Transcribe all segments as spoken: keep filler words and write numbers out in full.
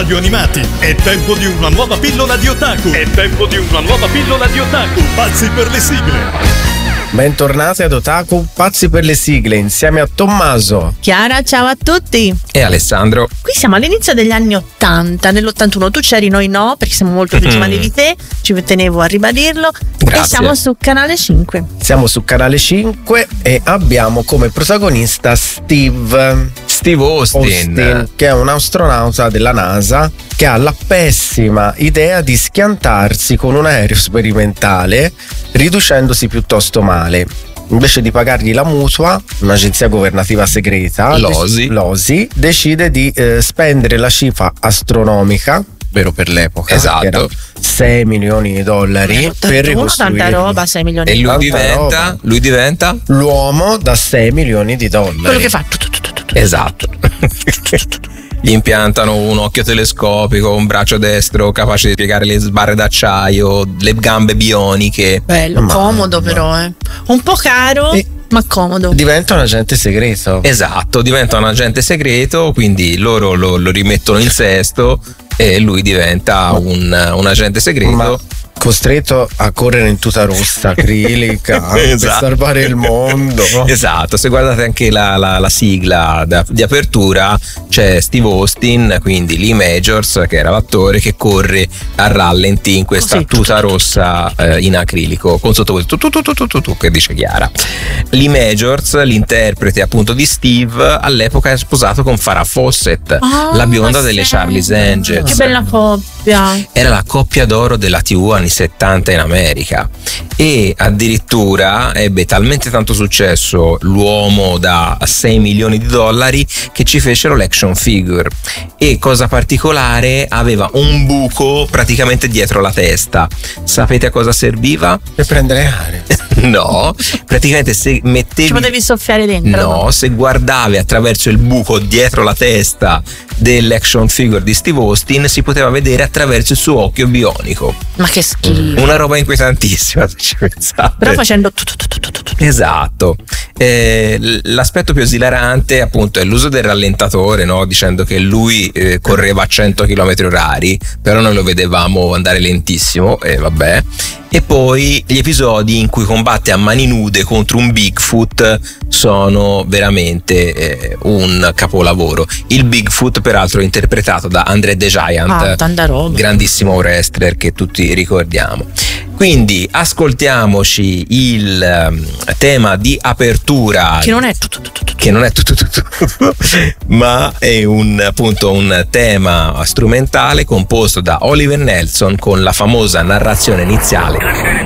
radio animati. È tempo di una nuova pillola di otaku. È tempo di una nuova pillola di otaku. Pazzi per le sigle. Bentornati ad Otaku Pazzi per le sigle insieme a Tommaso, Chiara, ciao a tutti. E Alessandro. Qui siamo all'inizio degli anni ottanta, nell'ottantuno. Tu c'eri, noi no, perché siamo molto più giovani di te. Ci tenevo a ribadirlo. Grazie. E siamo su Canale cinque. Siamo su Canale cinque e abbiamo come protagonista Steve Steve Austin. Austin, che è un astronauta della NASA che ha la pessima idea di schiantarsi con un aereo sperimentale riducendosi piuttosto male. Invece di pagargli la mutua, un'agenzia governativa segreta, L'O S I, l'O S I decide di eh, spendere la cifra astronomica, vero per l'epoca, esatto, che era sei milioni di dollari per ricostruire. Tanta roba, sei milioni e di lui dollari. diventa, lui diventa l'uomo da sei milioni di dollari. Quello che fa tu, tu, tu, tu, tu. Esatto. Gli impiantano un occhio telescopico, un braccio destro capace di piegare le sbarre d'acciaio, le gambe bioniche. Bello, Ma- comodo però, eh. Un po' caro, E- ma comodo. Diventa un agente segreto. Esatto, diventa un agente segreto, quindi loro lo, lo rimettono in sesto e lui diventa un, un agente segreto. Ma costretto a correre in tuta rossa acrilica Esatto. per salvare il mondo. Esatto, se guardate anche la, la, la sigla da, di apertura c'è Steve Austin, quindi Lee Majors, che era l'attore, che corre a rallenti in questa Così, tuta rossa eh, in acrilico con sotto questo tu, tu, tu, tu, tu, tu, che dice Chiara. Lee Majors, l'interprete appunto di Steve, all'epoca è sposato con Farrah Fawcett, Ah, la bionda ma delle sì. Charlie's Angels. Che bella coppia. Era la coppia d'oro della tivù anni settanta in America e addirittura ebbe talmente tanto successo l'uomo da sei milioni di dollari che ci fecero l'action figure, e cosa particolare, aveva un buco praticamente dietro la testa. Sapete a cosa serviva? Per prendere aria. No, praticamente se mettevi Ci potevi soffiare dentro. No, se guardavi attraverso il buco dietro la testa dell'action figure di Steve Austin si poteva vedere attraverso il suo occhio bionico. Ma che schifo. Una roba inquietantissima, se ci pensate. Però facendo tu, tu, tu, tu, tu, tu, tu. Esatto. Eh, l- l'aspetto più esilarante appunto è l'uso del rallentatore, no? Dicendo che lui eh, correva a cento chilometri orari, però noi lo vedevamo andare lentissimo e vabbè. E poi gli episodi in cui combatte a mani nude contro un Bigfoot sono veramente eh, un capolavoro. Il Bigfoot peraltro è interpretato da André the Giant, Ah, tanta roba. grandissimo wrestler che tutti ricordiamo. Quindi ascoltiamoci il um, tema di apertura, Che non è tu, tu, tu, tu, tu. che non è tutto tutto tutto, ma è un appunto un tema strumentale composto da Oliver Nelson con la famosa narrazione iniziale.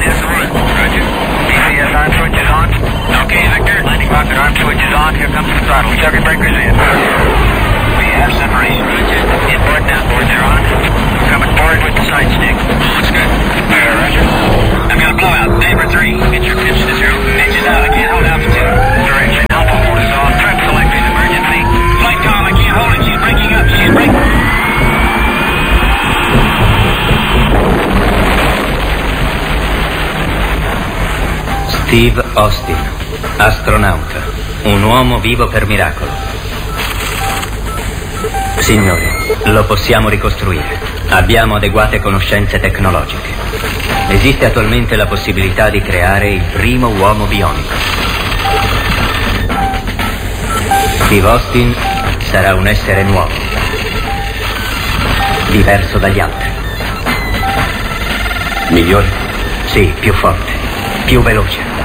Steve Austin, astronauta, un uomo vivo per miracolo. Signore, lo possiamo ricostruire. Abbiamo adeguate conoscenze tecnologiche. Esiste attualmente la possibilità di creare il primo uomo bionico. Steve Austin sarà un essere nuovo, diverso dagli altri. Migliore? Sì, più forte, più veloce.